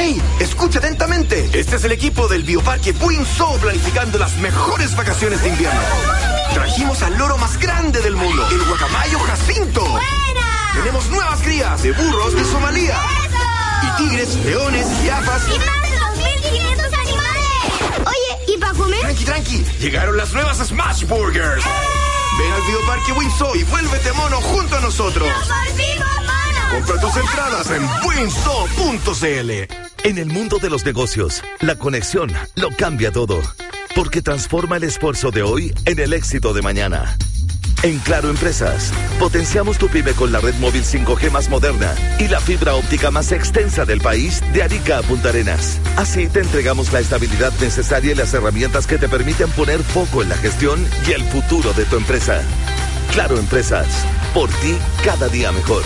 ¡Hey! Escucha atentamente. Este es el equipo del Bioparque Windsor planificando las mejores vacaciones de invierno. Trajimos al loro más grande del mundo, el guacamayo Jacinto. ¡Buena! Tenemos nuevas crías de burros de Somalia. ¡Eso! Y tigres, leones, jirafas. ¡Y más de 2.500 animales! Oye, ¿y para comer? Tranqui. Llegaron las nuevas Smash Burgers. Ven al Bioparque Windsor y vuélvete mono junto a nosotros. ¡Nos volvimos monos! Compra tus entradas en windsor.cl. En el mundo de los negocios, la conexión lo cambia todo, porque transforma el esfuerzo de hoy en el éxito de mañana. En Claro Empresas, potenciamos tu pyme con la red móvil 5G más moderna y la fibra óptica más extensa del país, de Arica a Punta Arenas. Así te entregamos la estabilidad necesaria y las herramientas que te permiten poner foco en la gestión y el futuro de tu empresa. Claro Empresas, por ti cada día mejor.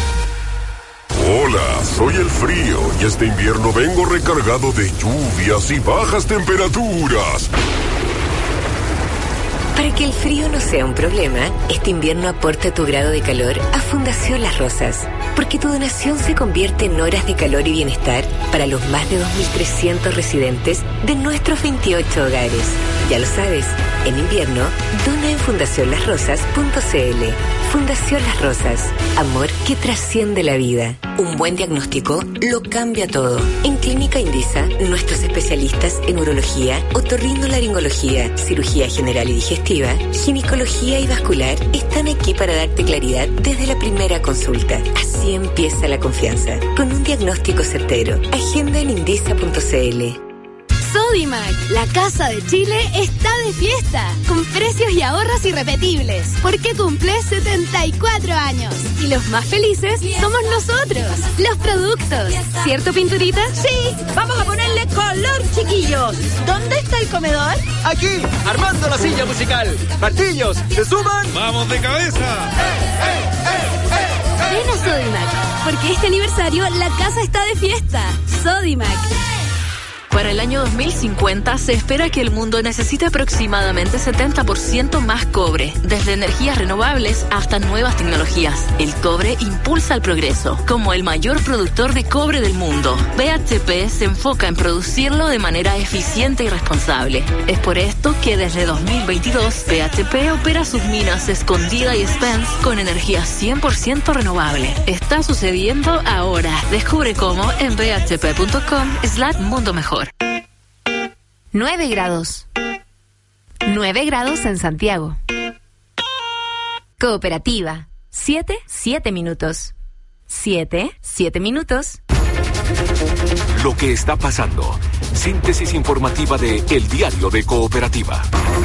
Hola, soy el frío y este invierno vengo recargado de lluvias y bajas temperaturas. Para que el frío no sea un problema, este invierno aporta tu grado de calor a Fundación Las Rosas, porque tu donación se convierte en horas de calor y bienestar para los más de 2.300 residentes de nuestros 28 hogares. Ya lo sabes, en invierno, dona en fundacionlasrosas.cl. Fundación Las Rosas, amor que trasciende la vida. Un buen diagnóstico lo cambia todo. En Clínica Indisa, nuestros especialistas en urología, otorrinolaringología, cirugía general y digestiva, ginecología y vascular están aquí para darte claridad desde la primera consulta. Así empieza la confianza, con un diagnóstico certero. Agenda en indisa.cl. Sodimac, la casa de Chile, está de fiesta, con precios y ahorros irrepetibles, porque cumple 74 años. Y los más felices somos nosotros, los productos. ¿Cierto, Pinturita? Sí, vamos a ponerle color, chiquillos. ¿Dónde está el comedor? Aquí, armando la silla musical. Martillos, ¿se suman? ¡Vamos de cabeza! Ven a Sodimac, porque este aniversario la casa está de fiesta. Sodimac. Para el año 2050 se espera que el mundo necesite aproximadamente 70% más cobre, desde energías renovables hasta nuevas tecnologías. El cobre impulsa el progreso. Como el mayor productor de cobre del mundo, BHP se enfoca en producirlo de manera eficiente y responsable. Es por esto que desde 2022 BHP opera sus minas Escondida y Spence con energía 100% renovable. Está sucediendo ahora. Descubre cómo en bhp.com/mundo mejor. 9 grados. 9 grados en Santiago. Cooperativa. 7 minutos. 7 minutos. Lo que está pasando. Síntesis informativa de El Diario de Cooperativa.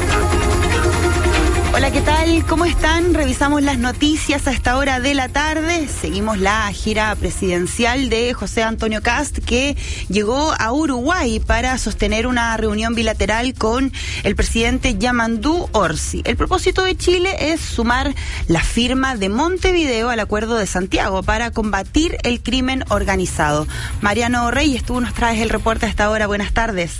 Hola, ¿qué tal? ¿Cómo están? Revisamos las noticias a esta hora de la tarde. Seguimos la gira presidencial de José Antonio Kast, que llegó a Uruguay para sostener una reunión bilateral con el presidente Yamandú Orsi. El propósito de Chile es sumar la firma de Montevideo al Acuerdo de Santiago para combatir el crimen organizado. Mariano Reyes, tú nos traes el reporte a esta hora. Buenas tardes.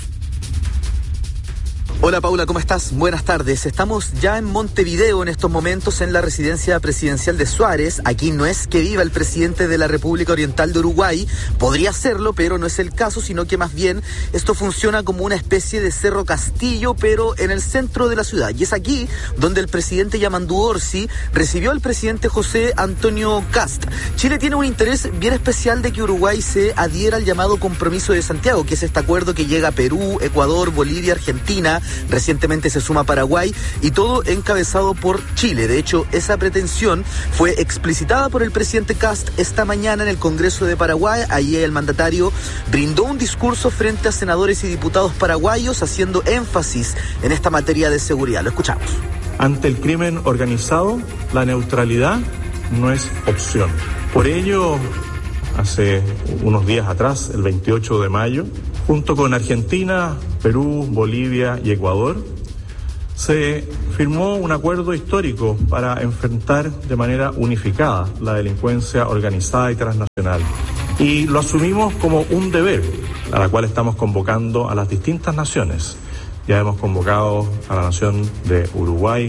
Hola Paula, ¿cómo estás? Buenas tardes. Estamos ya en Montevideo en estos momentos en la residencia presidencial de Suárez. Aquí no es que viva el presidente de la República Oriental de Uruguay, podría serlo, pero no es el caso, sino que más bien esto funciona como una especie de Cerro Castillo, pero en el centro de la ciudad. Y es aquí donde el presidente Yamandú Orsi recibió al presidente José Antonio Kast. Chile tiene un interés bien especial de que Uruguay se adhiera al llamado Compromiso de Santiago, que es este acuerdo que llega a Perú, Ecuador, Bolivia, Argentina. Recientemente se suma Paraguay y todo encabezado por Chile. De hecho, esa pretensión fue explicitada por el presidente Kast esta mañana en el Congreso de Paraguay. Allí el mandatario brindó un discurso frente a senadores y diputados paraguayos haciendo énfasis en esta materia de seguridad. Lo escuchamos. Ante el crimen organizado, la neutralidad no es opción. Por ello, hace unos días atrás, el 28 de mayo, junto con Argentina, Perú, Bolivia y Ecuador, se firmó un acuerdo histórico para enfrentar de manera unificada la delincuencia organizada y transnacional. Y lo asumimos como un deber, a la cual estamos convocando a las distintas naciones. Ya hemos convocado a la nación de Uruguay,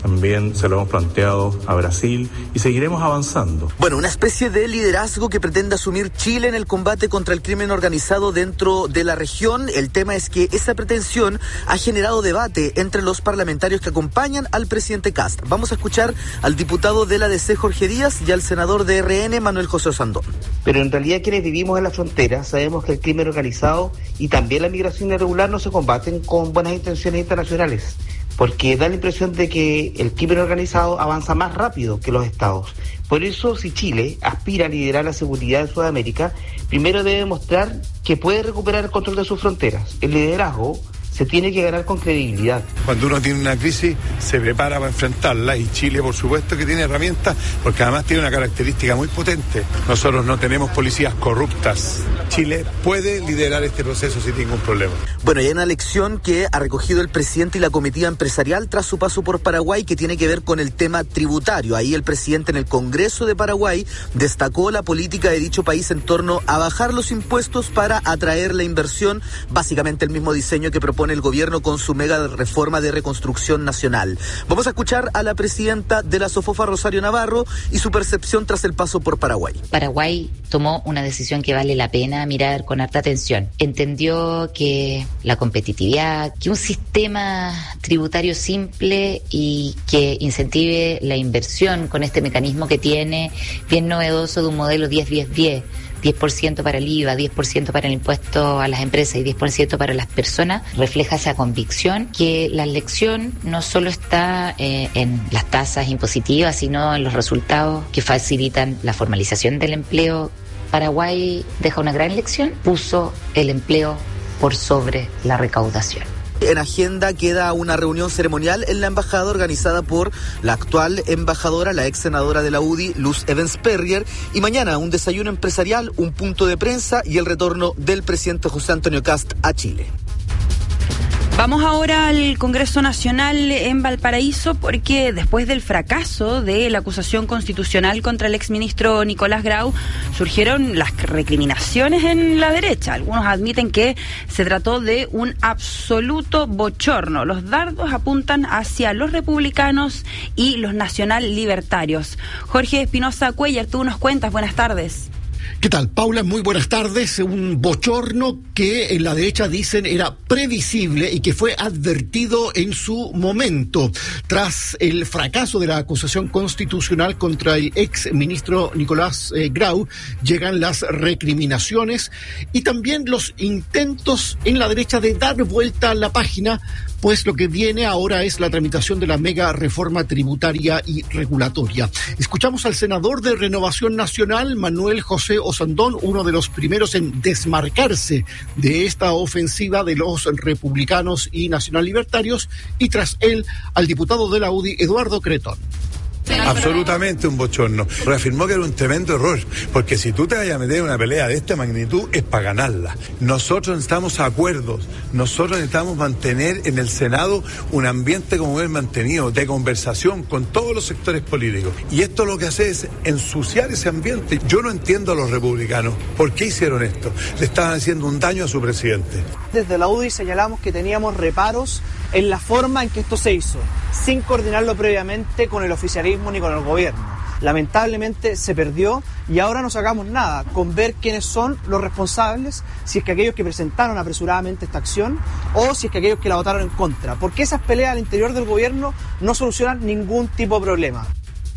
también se lo hemos planteado a Brasil y seguiremos avanzando. Bueno, una especie de liderazgo que pretende asumir Chile en el combate contra el crimen organizado dentro de la región. El tema es que esa pretensión ha generado debate entre los parlamentarios que acompañan al presidente Kast. Vamos a escuchar al diputado de la DC, Jorge Díaz, y al senador de RN, Manuel José Osandón. Pero en realidad quienes vivimos en la frontera sabemos que el crimen organizado y también la migración irregular no se combaten con buenas intenciones internacionales, porque da la impresión de que el crimen organizado avanza más rápido que los estados. Por eso, si Chile aspira a liderar la seguridad de Sudamérica, primero debe mostrar que puede recuperar el control de sus fronteras. El liderazgo se tiene que ganar con credibilidad. Cuando uno tiene una crisis, se prepara para enfrentarla, y Chile, por supuesto, que tiene herramientas, porque además tiene una característica muy potente. Nosotros no tenemos policías corruptas. Chile puede liderar este proceso sin ningún problema. Bueno, y hay una lección que ha recogido el presidente y la comitiva empresarial tras su paso por Paraguay, que tiene que ver con el tema tributario. Ahí el presidente en el Congreso de Paraguay destacó la política de dicho país en torno a bajar los impuestos para atraer la inversión, básicamente el mismo diseño que propone el gobierno con su mega reforma de reconstrucción nacional. Vamos a escuchar a la presidenta de la SOFOFA, Rosario Navarro, y su percepción tras el paso por Paraguay. Paraguay tomó una decisión que vale la pena mirar con harta atención. Entendió que la competitividad, que un sistema tributario simple y que incentive la inversión con este mecanismo que tiene, bien novedoso, de un modelo 10-10-10, 10% para el IVA, 10% para el impuesto a las empresas y 10% para las personas, refleja esa convicción que la lección no solo está en las tasas impositivas, sino en los resultados que facilitan la formalización del empleo. Paraguay deja una gran lección, puso el empleo por sobre la recaudación. En agenda queda una reunión ceremonial en la embajada organizada por la actual embajadora, la ex senadora de la UDI, Luz Evans Perrier, y mañana un desayuno empresarial, un punto de prensa y el retorno del presidente José Antonio Kast a Chile. Vamos ahora al Congreso Nacional en Valparaíso, porque después del fracaso de la acusación constitucional contra el exministro Nicolás Grau, surgieron las recriminaciones en la derecha. Algunos admiten que se trató de un absoluto bochorno. Los dardos apuntan hacia los republicanos y los nacional libertarios. Jorge Espinosa Cuellar, tú nos cuentas. Buenas tardes. ¿Qué tal, Paula? Muy buenas tardes. Un bochorno que en la derecha dicen era previsible y que fue advertido en su momento. Tras el fracaso de la acusación constitucional contra el ex ministro Nicolás Grau, llegan las recriminaciones y también los intentos en la derecha de dar vuelta a la página, pues lo que viene ahora es la tramitación de la mega reforma tributaria y regulatoria. Escuchamos al senador de Renovación Nacional, Manuel José Osandón, uno de los primeros en desmarcarse de esta ofensiva de los republicanos y nacional libertarios, y tras él al diputado de la UDI, Eduardo Cretón. Absolutamente un bochorno. Reafirmó que era un tremendo error, porque si tú te vayas a meter en una pelea de esta magnitud es para ganarla. Nosotros necesitamos acuerdos, nosotros necesitamos mantener en el Senado un ambiente como hemos mantenido, de conversación con todos los sectores políticos. Y esto lo que hace es ensuciar ese ambiente. Yo no entiendo a los republicanos. ¿Por qué hicieron esto? Le estaban haciendo un daño a su presidente. Desde la UDI señalamos que teníamos reparos en la forma en que esto se hizo, sin coordinarlo previamente con el oficialismo ni con el gobierno. Lamentablemente se perdió y ahora no sacamos nada con ver quiénes son los responsables, si es que aquellos que presentaron apresuradamente esta acción o si es que aquellos que la votaron en contra, porque esas peleas al interior del gobierno no solucionan ningún tipo de problema.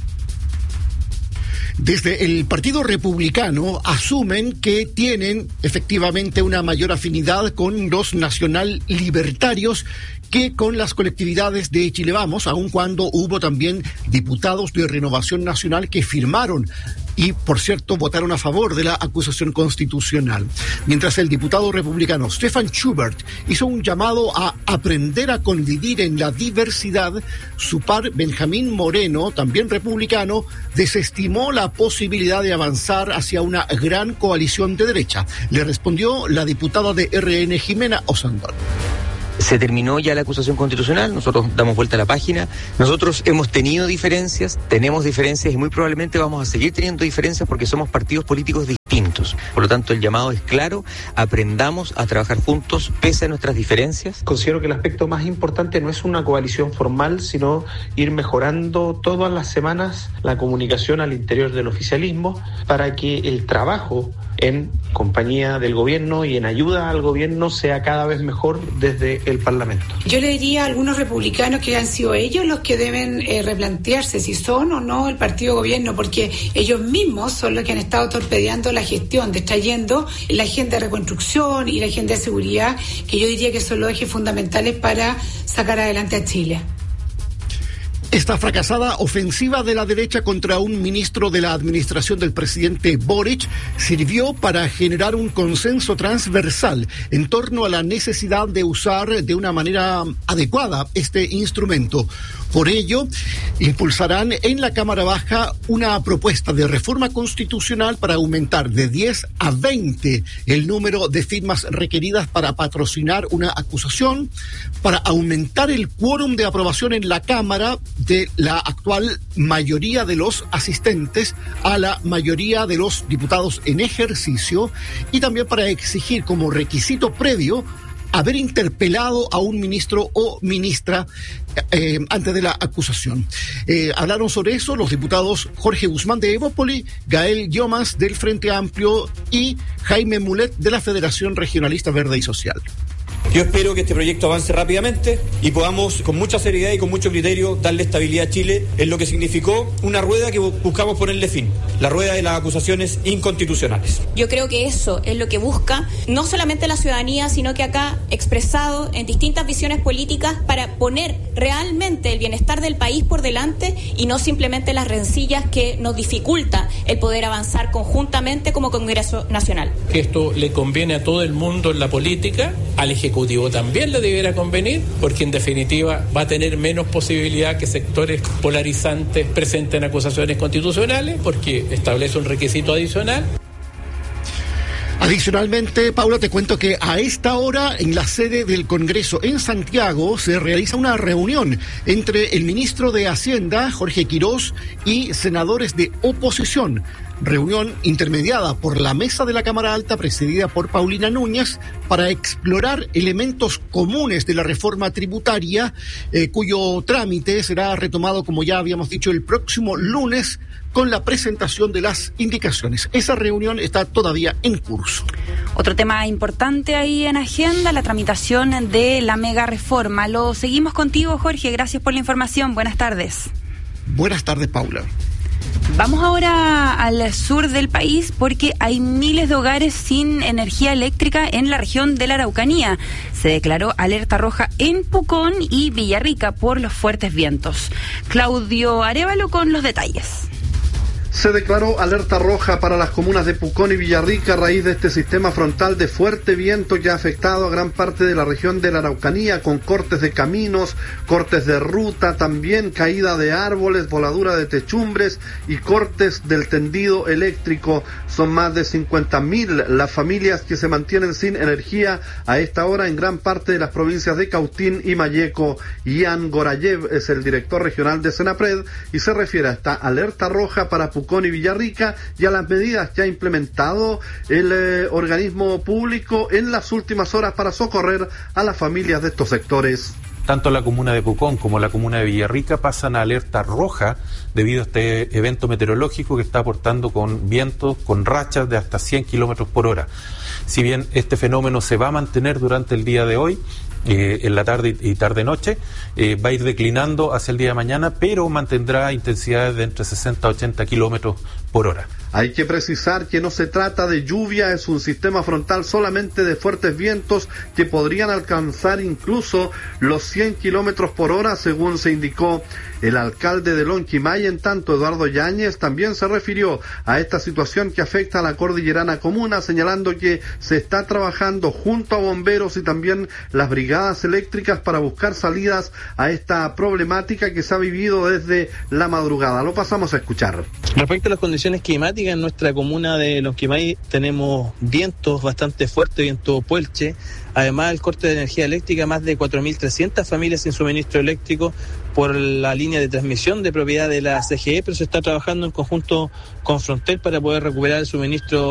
Desde el Partido Republicano asumen que tienen efectivamente una mayor afinidad con los nacional libertarios que con las colectividades de Chile Vamos, aun cuando hubo también diputados de Renovación Nacional que firmaron y, por cierto, votaron a favor de la acusación constitucional. Mientras el diputado republicano Stefan Schubert hizo un llamado a aprender a convivir en la diversidad, su par Benjamín Moreno, también republicano, desestimó la posibilidad de avanzar hacia una gran coalición de derecha. Le respondió la diputada de RN, Jimena Osandón. Se terminó ya la acusación constitucional, nosotros damos vuelta a la página, nosotros hemos tenido diferencias, tenemos diferencias y muy probablemente vamos a seguir teniendo diferencias porque somos partidos políticos distintos. distintos. Por lo tanto, el llamado es claro, aprendamos a trabajar juntos pese a nuestras diferencias. Considero que el aspecto más importante no es una coalición formal, sino ir mejorando todas las semanas la comunicación al interior del oficialismo para que el trabajo en compañía del gobierno y en ayuda al gobierno sea cada vez mejor desde el Parlamento. Yo le diría a algunos republicanos que han sido ellos los que deben replantearse si son o no el partido gobierno, porque ellos mismos son los que han estado torpedeando la gestión, distrayendo la agenda de reconstrucción y la agenda de seguridad, que yo diría que son los ejes fundamentales para sacar adelante a Chile. Esta fracasada ofensiva de la derecha contra un ministro de la administración del presidente Boric sirvió para generar un consenso transversal en torno a la necesidad de usar de una manera adecuada este instrumento. Por ello, impulsarán en la Cámara Baja una propuesta de reforma constitucional para aumentar de 10 a 20 el número de firmas requeridas para patrocinar una acusación, para aumentar el quórum de aprobación en la Cámara de la actual mayoría de los asistentes a la mayoría de los diputados en ejercicio, y también para exigir como requisito previo haber interpelado a un ministro o ministra antes de la acusación. Hablaron sobre eso los diputados Jorge Guzmán de Evópoli, Gael Llomas del Frente Amplio y Jaime Mulet de la Federación Regionalista Verde y Social. Yo espero que este proyecto avance rápidamente y podamos, con mucha seriedad y con mucho criterio, darle estabilidad a Chile en lo que significó una rueda que buscamos ponerle fin, la rueda de las acusaciones inconstitucionales. Yo creo que eso es lo que busca no solamente la ciudadanía, sino que acá expresado en distintas visiones políticas para poner realmente el bienestar del país por delante y no simplemente las rencillas que nos dificulta el poder avanzar conjuntamente como Congreso Nacional. Esto le conviene a todo el mundo en la política, al Ejecutivo también le debiera convenir, porque en definitiva va a tener menos posibilidad que sectores polarizantes presenten acusaciones constitucionales, porque establece un requisito adicional. Adicionalmente, Paula, te cuento que a esta hora en la sede del Congreso en Santiago se realiza una reunión entre el ministro de Hacienda, Jorge Quirós, y senadores de oposición. Reunión intermediada por la mesa de la Cámara Alta presidida por Paulina Núñez para explorar elementos comunes de la reforma tributaria, cuyo trámite será retomado, como ya habíamos dicho, el próximo lunes con la presentación de las indicaciones. Esa reunión está todavía en curso. Otro tema importante ahí en agenda, la tramitación de la mega reforma. Lo seguimos contigo, Jorge. Gracias por la información. Buenas tardes. Buenas tardes, Paula. Vamos ahora al sur del país porque hay miles de hogares sin energía eléctrica en la región de la Araucanía. Se declaró alerta roja en Pucón y Villarrica por los fuertes vientos. Claudio Arévalo con los detalles. Se declaró alerta roja para las comunas de Pucón y Villarrica a raíz de este sistema frontal de fuerte viento que ha afectado a gran parte de la región de la Araucanía, con cortes de caminos, cortes de ruta, también caída de árboles, voladura de techumbres y cortes del tendido eléctrico. Son más de 50.000 las familias que se mantienen sin energía a esta hora en gran parte de las provincias de Cautín y Malleco. Ian Gorayev es el director regional de Senapred y se refiere a esta alerta roja para Pucón y Villarrica y a las medidas que ha implementado el organismo público en las últimas horas para socorrer a las familias de estos sectores. Tanto la comuna de Pucón como la comuna de Villarrica pasan a alerta roja debido a este evento meteorológico que está aportando con vientos, con rachas de hasta 100 kilómetros por hora. Si bien este fenómeno se va a mantener durante el día de hoy, en la tarde y tarde-noche, va a ir declinando hacia el día de mañana, pero mantendrá intensidades de entre 60 a 80 kilómetros por hora. Hay que precisar que no se trata de lluvia, es un sistema frontal solamente de fuertes vientos que podrían alcanzar incluso los 100 kilómetros por hora, según se indicó. El alcalde de Lonquimay, en tanto, Eduardo Yáñez, también se refirió a esta situación que afecta a la cordillerana comuna, señalando que se está trabajando junto a bomberos y también las brigadas eléctricas para buscar salidas a esta problemática que se ha vivido desde la madrugada. Lo pasamos a escuchar. Respecto a las condiciones climáticas, en nuestra comuna de Lonquimay tenemos vientos bastante fuertes, viento puelche. Además, el corte de energía eléctrica, más de 4.300 familias sin suministro eléctrico por la línea de transmisión de propiedad de la CGE, pero se está trabajando en conjunto con Frontel para poder recuperar el suministro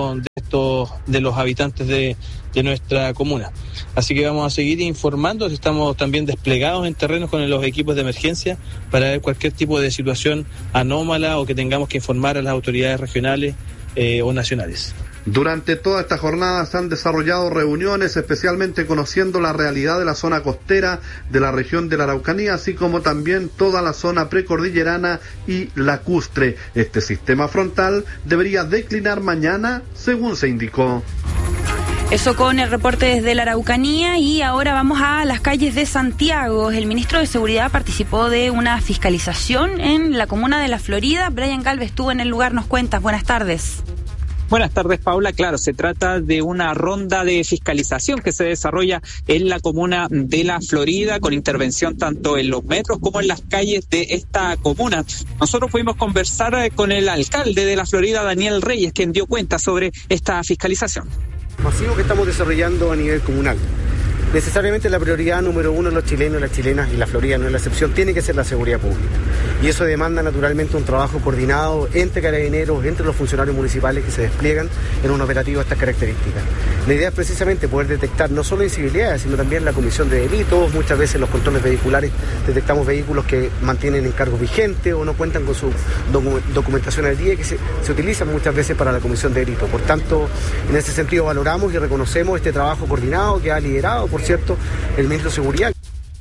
de los habitantes de nuestra comuna. Así que vamos a seguir informando, estamos también desplegados en terrenos con los equipos de emergencia para ver cualquier tipo de situación anómala o que tengamos que informar a las autoridades regionales o nacionales. Durante toda esta jornada se han desarrollado reuniones, especialmente conociendo la realidad de la zona costera de la región de la Araucanía, así como también toda la zona precordillerana y lacustre. Este sistema frontal debería declinar mañana, según se indicó. Eso con el reporte desde la Araucanía, y ahora vamos a las calles de Santiago. El ministro de Seguridad participó de una fiscalización en la comuna de La Florida. Brian Galvez estuvo en el lugar, nos cuentas. Buenas tardes. Buenas tardes, Paula. Claro, se trata de una ronda de fiscalización que se desarrolla en la comuna de La Florida, con intervención tanto en los metros como en las calles de esta comuna. Nosotros pudimos conversar con el alcalde de La Florida, Daniel Reyes, quien dio cuenta sobre esta fiscalización. Masivo que estamos desarrollando a nivel comunal. Necesariamente la prioridad número uno de los chilenos y las chilenas, y La Florida no es la excepción, tiene que ser la seguridad pública. Y eso demanda naturalmente un trabajo coordinado entre carabineros, entre los funcionarios municipales que se despliegan en un operativo de estas características. La idea es precisamente poder detectar no solo incivilidades, sino también la comisión de delitos. Muchas veces en los controles vehiculares detectamos vehículos que mantienen encargos vigentes o no cuentan con su documentación al día, que se utilizan muchas veces para la comisión de delitos. Por tanto, en ese sentido valoramos y reconocemos este trabajo coordinado que ha liderado, por cierto, el ministro de Seguridad.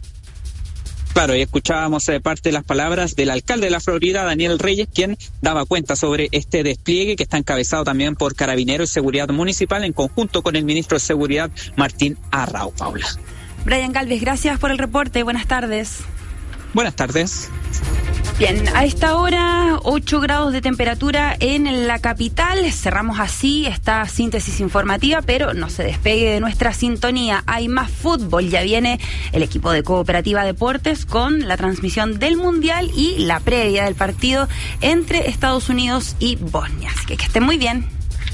Claro, y escuchábamos parte de las palabras del alcalde de La Florida, Daniel Reyes, quien daba cuenta sobre este despliegue que está encabezado también por Carabineros y Seguridad Municipal en conjunto con el ministro de Seguridad, Martín Arrau. Paula. Brian Galvez, gracias por el reporte. Buenas tardes. Buenas tardes. Bien, a esta hora 8 grados de temperatura en la capital. Cerramos así esta síntesis informativa, pero no se despegue de nuestra sintonía. Hay más fútbol, ya viene el equipo de Cooperativa Deportes con la transmisión del Mundial y la previa del partido entre Estados Unidos y Bosnia. Así que estén muy bien.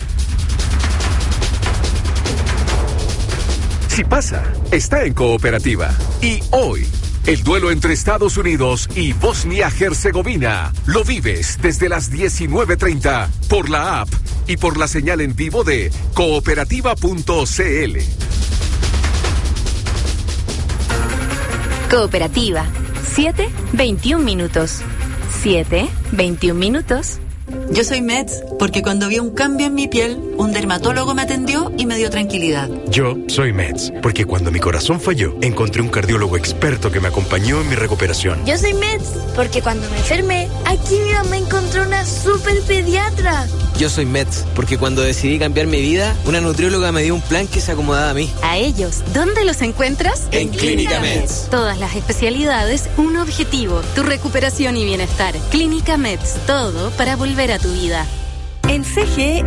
Si pasa, está en Cooperativa. Y hoy, el duelo entre Estados Unidos y Bosnia-Herzegovina lo vives desde las 19:30 por la app y por la señal en vivo de cooperativa.cl. Cooperativa, 7:21 minutos. 7:21 minutos. Yo soy Meds porque cuando vi un cambio en mi piel, un dermatólogo me atendió y me dio tranquilidad. Yo soy Meds porque cuando mi corazón falló, encontré un cardiólogo experto que me acompañó en mi recuperación. Yo soy Meds porque cuando me enfermé, aquí mi mamá encontró una super pediatra. Yo soy Meds porque cuando decidí cambiar mi vida, una nutrióloga me dio un plan que se acomodaba a mí. A ellos, ¿dónde los encuentras? En Clínica Meds. Todas las especialidades, un objetivo, tu recuperación y bienestar. Clínica Meds, todo para volver a tu vida. En CGE